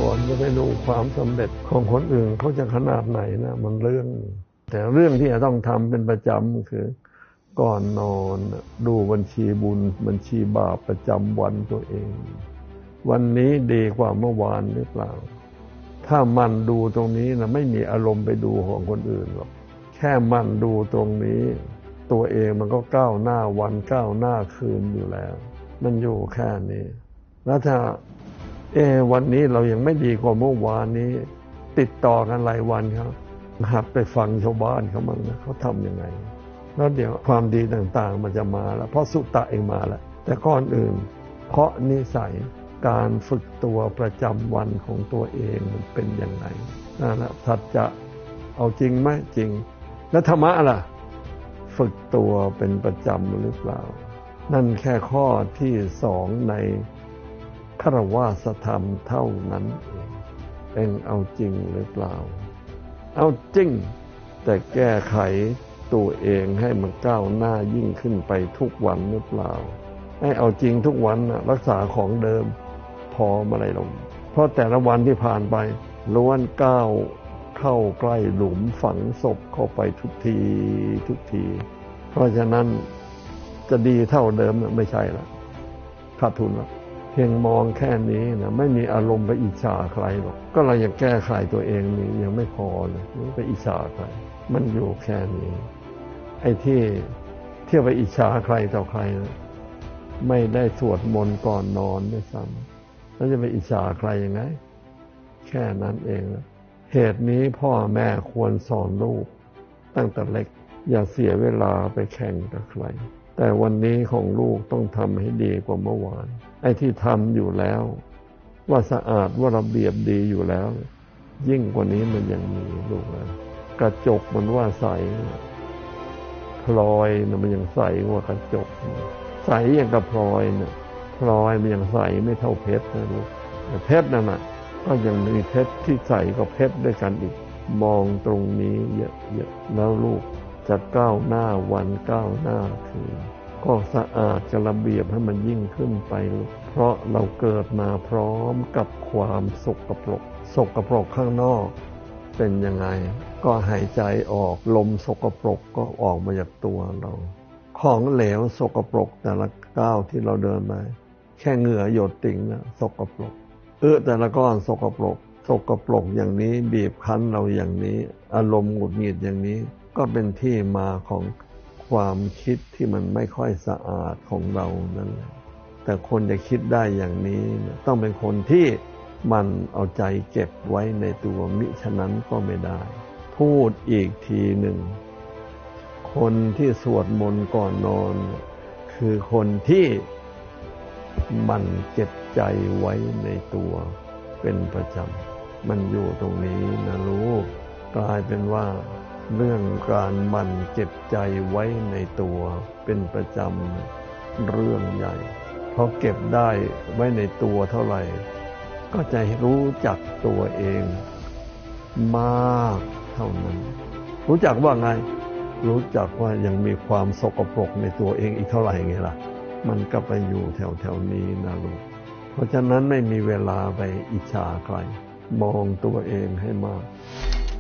อนจะไปดูความสำเร็จของคนอื่นเขาจะขนาดไหนนะมันเรื่องแต่เรื่องที่จะต้องทำเป็นประจำคือก่อนนอนดูบัญชีบุญบัญชีบาปประจำวันตัวเองวันนี้ดีกว่าเมื่อวานหรือเปล่าถ้ามันดูตรงนี้นะไม่มีอารมณ์ไปดูของคนอื่นหรอกแค่มันดูตรงนี้ตัวเองมันก็ก้าวหน้าวันก้าวหน้าคืนอยู่แล้วมันอยู่แค่นี้แล้วถ้าวันนี้เรายังไม่ดีกว่าเมื่อวานนี้ติดต่อกันหลายวันครับหัดไปฟังชาวบ้านเขาบ้างนะเขาทำยังไงแล้วเดี๋ยวความดีต่างๆมันจะมาแล้วเพราะสุตตะเองมาแล้วแต่ก่อนอื่นเพราะนิสัยการฝึกตัวประจำวันของตัวเองมันเป็นยังไงนั่นแหละสัจจะเอาจริงไหมจริงแล้วธรรมะล่ะฝึกตัวเป็นประจำหรือเปล่านั่นแค่ข้อที่2ในฆราวาสธรรมเท่านั้นเองเอาจริงหรือเปล่าเอาจริงแต่แก้ไขตัวเองให้มันก้าวหน้ายิ่งขึ้นไปทุกวันหรือเปล่าให้เอาจริงทุกวันนะรักษาของเดิมพออะไรหรอกเพราะแต่ละวันที่ผ่านไปล้วนก้าวเข้าใกล้หลุมฝังศพเข้าไปทุกทีเพราะฉะนั้นจะดีเท่าเดิมนะไม่ใช่ละขาดทุนละเพียงมองแค่นี้นะไม่มีอารมณ์ไปอิจฉาใครหรอกก็เรายังแก้ไขตัวเองนี่ยังไม่พอเลยไปอิจฉาใครมันอยู่แค่นี้ไอ้ที่เที่ยวไปอิจฉาใครต่อใครนะไม่ได้สวดมนต์ก่อนนอนด้วยซ้ำแล้วจะไปอิจฉาใครยังไงแค่นั้นเองนะเหตุนี้พ่อแม่ควรสอนลูกตั้งแต่เล็กอย่าเสียเวลาไปแข่งกับใครแต่วันนี้ของลูกต้องทำให้ดีกว่าเมื่อวานไอ้ที่ทำอยู่แล้วว่าสะอาดว่าระเบียบดีอยู่แล้วยิ่งกว่านี้มันยังมีลูกนะกระจกมันว่าใสพลอยนะมันยังใสกว่ากระจกใสอย่างกับพลอยนะพลอยมันยังใสไม่เท่าเพชรนะลูกแต่เพชรนั่นน่ะก็ยังมีเพชรที่ใสกับเพชรด้วยกันอีกมองตรงนี้เยอะๆแล้วลูกจะก้าวหน้าวันก้าวหน้าคืนก็สะอาดกับระเบียบให้มันยิ่งขึ้นไปเพราะเราเกิดมาพร้อมกับความสกปรกข้างนอกเป็นยังไงก็หายใจออกลมสกปรกก็ออกมาจากตัวเราของเหลวสกปรกแต่ละก้าวที่เราเดินมาแค่เหงื่อหยดติ่งนะสกปรกแต่ละก้อนสกปรกอย่างนี้บีบคั้นเราอย่างนี้อารมณ์หงุดหงิดอย่างนี้ก็เป็นที่มาของความคิดที่มันไม่ค่อยสะอาดของเรานั่นแหละแต่คนจะคิดได้อย่างนี้ต้องเป็นคนที่มันเอาใจเก็บไว้ในตัวมิฉะนั้นก็ไม่ได้พูดอีกทีหนึ่งคนที่สวดมนต์ก่อนนอนคือคนที่มันเก็บใจไว้ในตัวเป็นประจำมันอยู่ตรงนี้นะลูกกลายเป็นว่าเรื่องการมันเก็บใจไว้ในตัวเป็นประจำเรื่องใหญ่เพราะเก็บได้ไว้ในตัวเท่าไหร่ก็จะรู้จักตัวเองมากเท่านั้นรู้จักว่าไงรู้จักว่ายังมีความสกปรกในตัวเองอีกเท่าไหร่ไงล่ะมันก็ไปอยู่แถวๆนี้นะลูกเพราะฉะนั้นไม่มีเวลาไปอิจฉาใครมองตัวเองให้มาก